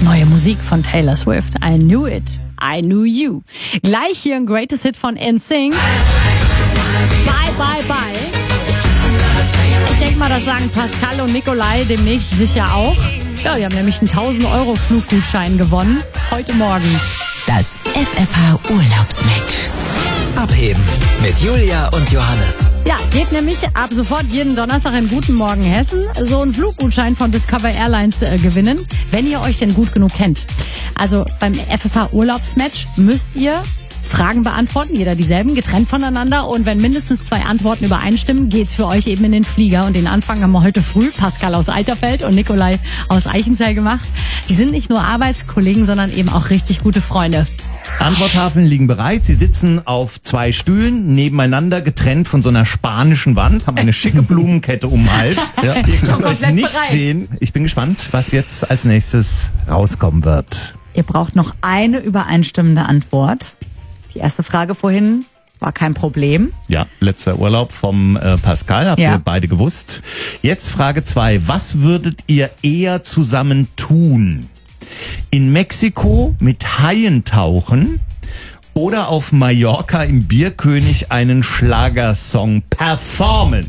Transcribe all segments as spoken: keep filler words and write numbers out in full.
Neue Musik von Taylor Swift. I knew it. I knew you. Gleich hier ein Greatest Hit von N Sync. Bye, bye, bye. Ich denke mal, das sagen Pascal und Nikolai demnächst sicher auch. Ja, die haben nämlich einen tausend Euro Fluggutschein gewonnen. Heute Morgen. Das F F H Urlaubsmatch. Abheben mit Julia und Johannes. Ja, geht nämlich ab sofort jeden Donnerstag in Guten Morgen Hessen so einen Fluggutschein von Discover Airlines äh, gewinnen, wenn ihr euch denn gut genug kennt. Also beim F F H Urlaubsmatch müsst ihr Fragen beantworten, jeder dieselben, getrennt voneinander. Und wenn mindestens zwei Antworten übereinstimmen, geht's für euch eben in den Flieger. Und den Anfang haben wir heute früh Pascal aus Eiterfeld und Nikolai aus Eichenzell gemacht. Die sind nicht nur Arbeitskollegen, sondern eben auch richtig gute Freunde. Antworttafeln liegen bereit. Sie sitzen auf zwei Stühlen nebeneinander, getrennt von so einer spanischen Wand, haben eine schicke Blumenkette um den Hals. Ja. Ihr könnt euch nicht bereit. sehen. Ich bin gespannt, was jetzt als nächstes rauskommen wird. Ihr braucht noch eine übereinstimmende Antwort. Die erste Frage vorhin war kein Problem. Ja, letzter Urlaub vom äh, Pascal, habt Ja. ihr beide gewusst. Jetzt Frage zwei. Was würdet ihr eher zusammen tun? In Mexiko mit Haien tauchen oder auf Mallorca im Bierkönig einen Schlagersong performen?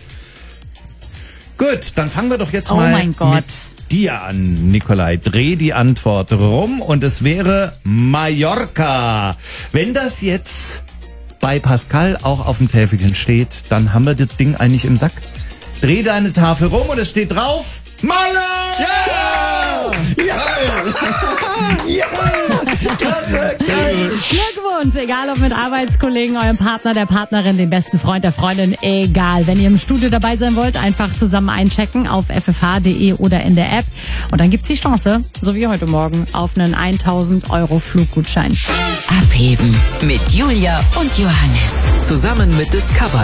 Gut, dann fangen wir doch jetzt Oh mal mein Gott. mit dir an, Nikolai. Dreh die Antwort rum und es wäre Mallorca. Wenn das jetzt bei Pascal auch auf dem Täfelchen steht, dann haben wir das Ding eigentlich im Sack. Dreh deine Tafel rum und es steht drauf Mallorca! Ja! Ja! Klasse, geil! Glückwunsch, egal ob mit Arbeitskollegen, eurem Partner, der Partnerin, dem besten Freund, der Freundin, egal. Wenn ihr im Studio dabei sein wollt, einfach zusammen einchecken auf f f h punkt d e oder in der App. Und dann gibt's die Chance, so wie heute Morgen, auf einen tausend Euro Fluggutschein. Abheben mit Julia und Johannes. Zusammen mit Discover